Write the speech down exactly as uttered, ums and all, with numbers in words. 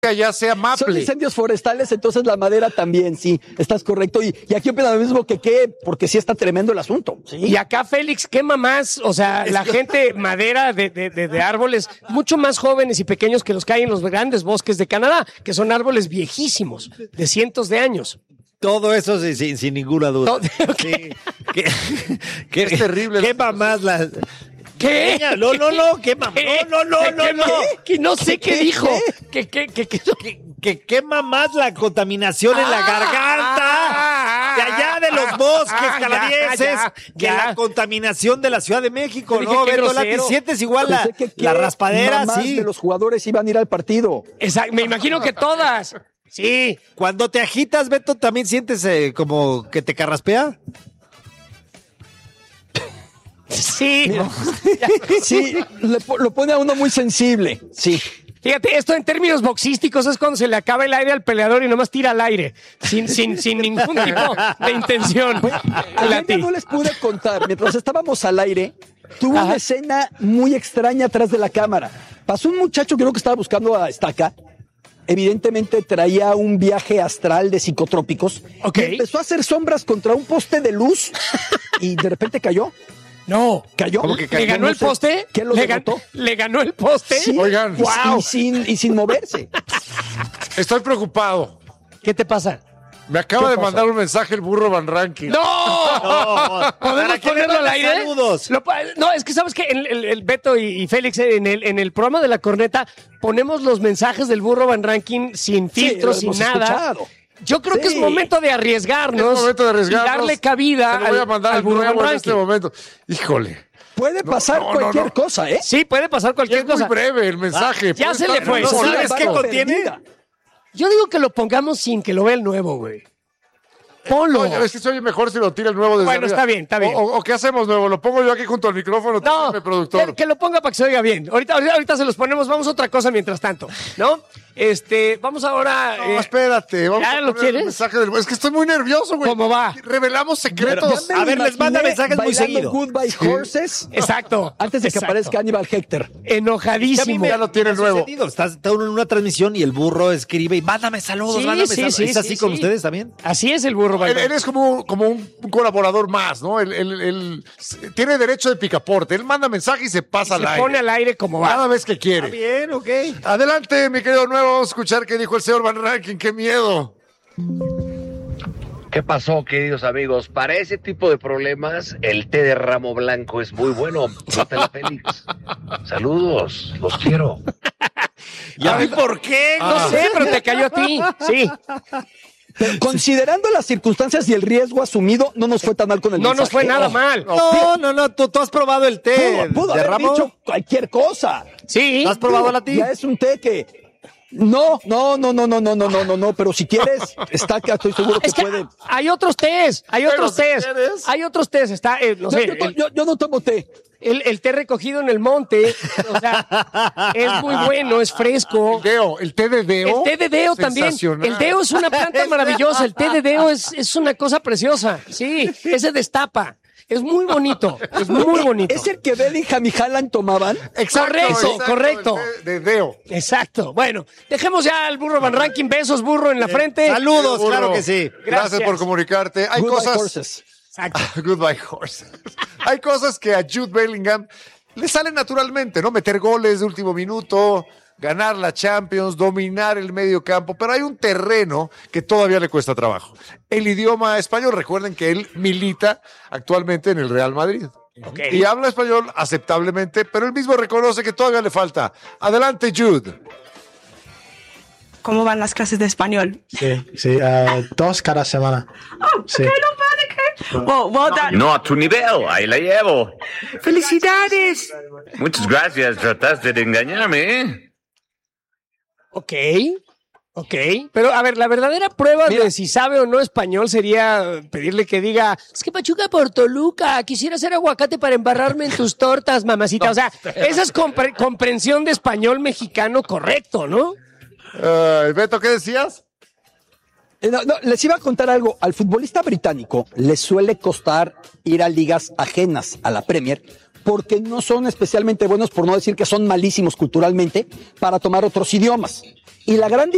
ya sea maple. Son incendios forestales, entonces la madera también, sí, estás correcto. Y, y aquí opina lo mismo que qué, porque sí está tremendo el asunto. ¿Sí? Y acá Félix quema más, o sea, la gente madera de, de, de, de árboles mucho más jóvenes y pequeños que los que hay en los grandes bosques de Canadá, que son árboles viejísimos, de cientos de años. Todo eso sin, sin, sin ninguna duda. Todo, okay. Sí, que, que, es terrible. Quema más las... ¿Qué? No, no, no, quema. No, no, no, no, no. Que no sé qué dijo. Que, que, que, que, que quema más la contaminación en la garganta de allá de los bosques canadienses que la contaminación de la Ciudad de México, ¿no? Beto Lati, sientes igual la, la raspadera, sí. De los jugadores iban a ir al partido. Exacto, me imagino que todas. Sí. Cuando te agitas, Beto, ¿también sientes eh, como que te carraspea? Sí. Mira, sí, le, lo pone a uno muy sensible. Sí. Fíjate, esto en términos boxísticos es cuando se le acaba el aire al peleador y nomás tira al aire, sin, sin, sin ningún tipo de intención. Ayer no les pude contar, mientras estábamos al aire, tuvo Ajá. una escena muy extraña atrás de la cámara. Pasó un muchacho que creo que estaba buscando a Estaca. Evidentemente traía un viaje astral de psicotrópicos. Okay. Y empezó a hacer sombras contra un poste de luz y de repente cayó. No. ¿Cayó? ¿Cómo que cayó? ¿Le ganó no el poste? ¿Quién lo ¿Le, derrotó? gan- ¿Le ganó el poste? Sí. Oigan. Wow. Y, sin, y sin moverse. Estoy preocupado. ¿Qué te pasa? Me acaba de pasó? mandar un mensaje el burro Van Ranking. ¡No! no ¿Podemos ponerlo al aire? Saludos. Lo, no, es que sabes que el, el, el Beto y, y Félix en el, en el programa de La Corneta ponemos los mensajes del burro Van Ranking sin filtros, sí, sin nada. Escuchado. Yo creo sí. que es momento de arriesgarnos, es momento de arriesgarnos y darle cabida Te lo voy a mandar al, al burro Van Ranking. En este momento. Híjole. Puede pasar no, no, cualquier no, no. cosa, ¿eh? Sí, puede pasar cualquier es cosa. Es muy breve el mensaje. Ah, ya se le fue. ¿Sabes qué contiene? Yo digo que lo pongamos sin que lo vea el nuevo, güey. Ponlo. No, es que se oye mejor si lo tira el nuevo desde Bueno, arriba. está bien, está bien. O, o, o ¿qué hacemos, nuevo? ¿Lo pongo yo aquí junto al micrófono? No, Tú, productor. Que, que lo ponga para que se oiga bien. Ahorita, ahorita, ahorita se los ponemos. Vamos a otra cosa mientras tanto, ¿no? Este, vamos ahora... No, eh, espérate. Vamos ¿Ya a lo quieres? El mensaje del... Es que estoy muy nervioso, güey. ¿Cómo va? Revelamos secretos. A ver, les manda mensajes muy seguido. Goodbye Horses. Exacto. Antes de Exacto. que aparezca Aníbal Hector. Enojadísimo. Ya lo tiene nuevo. Estás está uno en una transmisión y el burro escribe y mándame saludos, sí, mándame sí, saludos. Sí, ¿Es así sí, con sí. ustedes también? Así es el burro. Él, él es como, como un, un colaborador más, ¿no? Él, él, él tiene derecho de picaporte. Él manda mensaje y se pasa y al se aire. Se pone al aire como va. Cada vez que quiere. Está bien, ok. Adelante, mi querido nuevo. Vamos a escuchar qué dijo el señor Van Ranking. ¡Qué miedo! ¿Qué pasó, queridos amigos? Para ese tipo de problemas, el té de ramo blanco es muy bueno. Nótela, Félix. Saludos, los quiero. ¿Y a mí por qué? No ah. sé, pero te cayó a ti. Sí. Pero considerando las circunstancias y el riesgo asumido, no nos fue tan mal con el No mensaje. nos fue nada mal. No, no, no. Tú, tú has probado el té pudo, pudo de haber ramo. dicho cualquier cosa. Sí. ¿Lo has probado la ti? Ya es un té que... No, no, no, no, no, no, no, no, no, no, pero si quieres, Estaca, estoy seguro que, es que puede. Hay otros tés, hay Pero otros si tés, quieres. hay otros tés, está, eh, no, no sé. Yo, yo, el, yo, yo no tomo té. El, el té recogido en el monte, o sea, es muy bueno, es fresco. El deo, el té de deo. El té de deo también. El deo es una planta maravillosa, el té de deo es, es una cosa preciosa. Sí, ese destapa. Es muy bonito, es muy bonito. ¿Es el que Bellingham y Haaland tomaban? Exacto, correcto, exacto, correcto. De, de deo. Exacto. Bueno, dejemos ya al burro Van Ranking. Besos, burro, en la frente. Saludos, burro. claro que sí. Gracias, Gracias por comunicarte. Hay Goodbye cosas... horses. Exacto. Goodbye horses. Hay cosas que a Jude Bellingham le salen naturalmente, ¿no? Meter goles de último minuto, ganar la Champions, dominar el medio campo, pero hay un terreno que todavía le cuesta trabajo. El idioma español, recuerden que él milita actualmente en el Real Madrid. Okay. Y habla español aceptablemente, pero él mismo reconoce que todavía le falta. Adelante, Jude. ¿Cómo van las clases de español? Sí, sí, uh, dos cada semana. Oh, sí. okay, not bad, okay. Well, well done. No a tu nivel, ahí la llevo. ¡Felicidades! Muchas gracias, trataste de engañarme, ¿eh? Ok, ok. Pero, a ver, la verdadera prueba Mira. de si sabe o no español sería pedirle que diga, es que Pachuca por Toluca, quisiera hacer aguacate para embarrarme en tus tortas, mamacita. O sea, esa es compre- comprensión de español mexicano correcto, ¿no? Uh, Beto, ¿qué decías? Eh, No, no, les iba a contar algo. Al futbolista británico le suele costar ir a ligas ajenas a la Premier porque no son especialmente buenos, por no decir que son malísimos culturalmente, para tomar otros idiomas. Y la gran